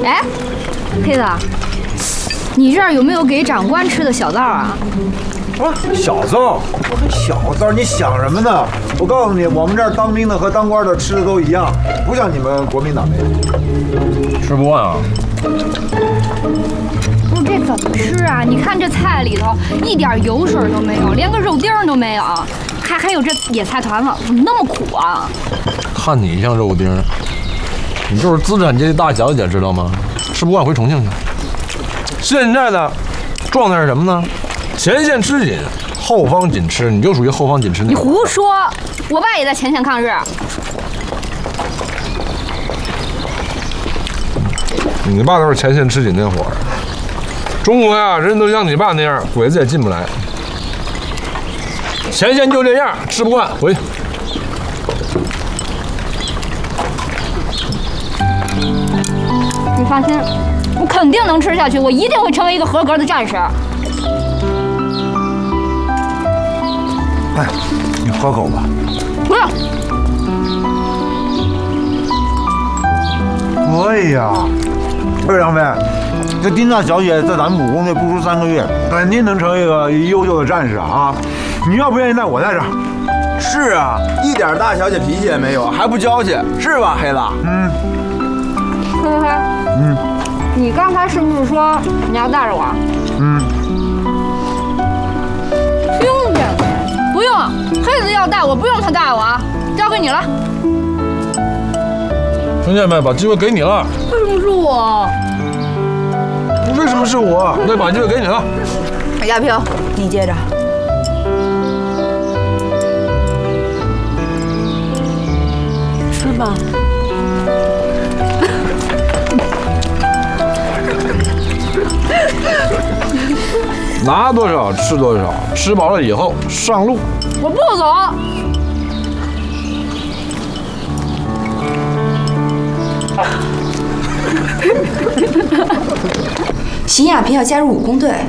哎，黑子，你这儿有没有给长官吃的小灶啊？ 啊，小灶？小灶？你想什么呢？我告诉你，我们这儿当兵的和当官的吃的都一样，不像你们国民党那样。 吃不惯啊？ 不是这怎么吃啊？你看这菜里头一点油水都没有，连个肉丁都没有，还有这野菜团子，怎么那么苦啊？ 看你像肉丁，你就是资产阶级大小姐，知道吗？吃不惯回重庆去。现在的状态是什么呢？前线吃紧，后方紧吃，你就属于后方紧吃那。 你胡说！我爸也在前线抗日。 你爸都是前线吃紧那会儿。中国呀，人都像你爸那样，鬼子也进不来。前线就这样，吃不惯回去。 你放心，我肯定能吃下去，我一定会成为一个合格的战士。 哎，你喝口吧。 不是。 哎呀，不是杨飞，这丁大小姐在咱们武工队不出3个月，肯定能成为一个优秀的战士啊！你要不愿意带我在这儿？ 是啊，一点大小姐脾气也没有，还不娇气，是吧，黑子？ 嗯。 黑，你刚才是不是说你要带着我？ 嗯。 听见没？不用，黑子要带我，不用他带我啊，交给你了。 听见没？把机会给你了。 为什么是我？ 为什么是我？那把机会给你了。 亚平，你接着。吃吧。 拿多少吃多少，吃饱了以后上路。 我不走。 邢亚平要加入武工队。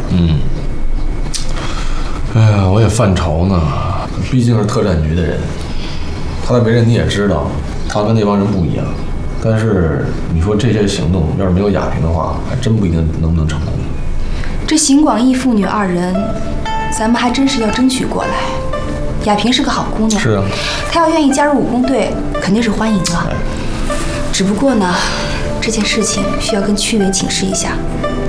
哎呀，我也犯愁呢，毕竟是特战局的人，他的为人你也知道，他跟那帮人不一样。但是你说这些行动要是没有亚平的话，还真不一定能不能成功。 这邢广义父女2人，咱们还真是要争取过来。亚平是个好姑娘， 是啊， 她要愿意加入武工队，肯定是欢迎了。只不过呢，这件事情需要跟区委请示一下。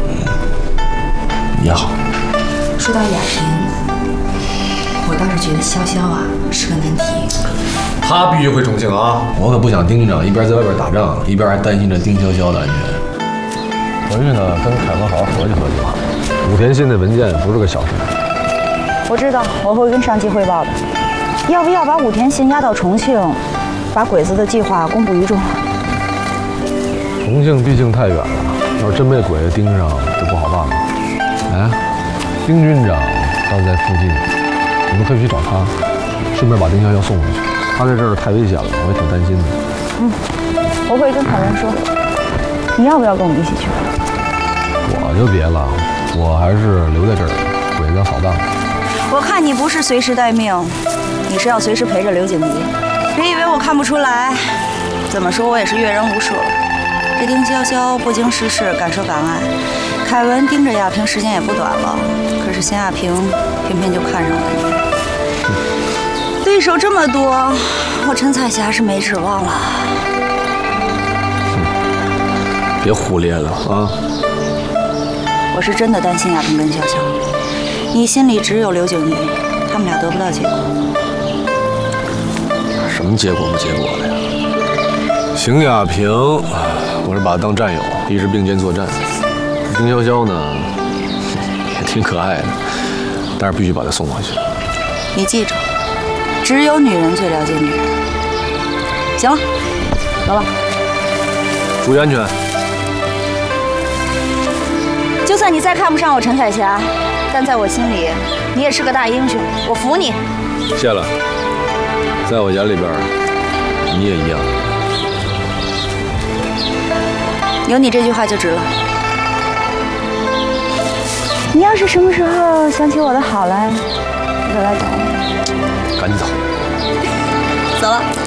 也好。 说到亚平，我倒是觉得潇潇啊是个难题。 他必须回重庆啊！我可不想丁局长一边在外边打仗，一边还担心着丁潇潇的安全。回去呢，跟凯文好好合计合计吧。武田信的文件不是个小事。 我知道，我会跟上级汇报的。要不要把武田信押到重庆，把鬼子的计划公布于众？ 重庆毕竟太远了，要是真被鬼子盯上，就不好办了。哎，丁军长倒是在附近，我们可以去找他，顺便把丁潇潇送回去。他在这儿太危险了，我也挺担心的。 我会跟凯文说。你要不要跟我们一起去？ 我就别了，我还是留在这儿，鬼子要扫荡。 我看你不是随时待命，你是要随时陪着刘景迪。别以为我看不出来，怎么说我也是阅人无数。这丁潇潇不经世事，敢说敢爱。凯文盯着亚平时间也不短了，可是邢亚平偏偏就看上了你。对手这么多，我陈彩霞是没指望了。 别胡咧了啊！ 我是真的担心亚平跟潇潇，你心里只有刘景瑜，他们俩得不到结果。 什么结果不结果的呀？邢亚平，我是把他当战友，一直并肩作战。丁潇潇呢，也挺可爱的，但是必须把他送回去。 你记着，只有女人最了解女人。行了，走了。 注意安全。 就算你再看不上我陈彩霞，但在我心里，你也是个大英雄，我服你。 谢了，在我眼里边，你也一样。 有你这句话就值了。你要是什么时候想起我的好来，你就来找我。 赶紧走。 走了。